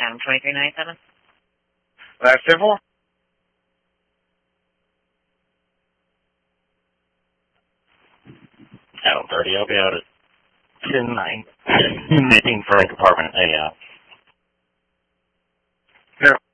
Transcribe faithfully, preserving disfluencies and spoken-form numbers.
Um, twenty-three ninety-seven. Last ten four. Adam thirty, I'll be out at ten nine. Meeting for a department. Hey, uh, No.